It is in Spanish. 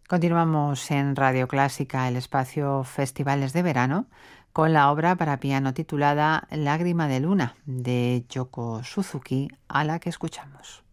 Continuamos en Radio Clásica, el espacio Festivales de Verano, con la obra para piano titulada Lágrima de Luna de Yoko Suzuki, a la que escuchamos.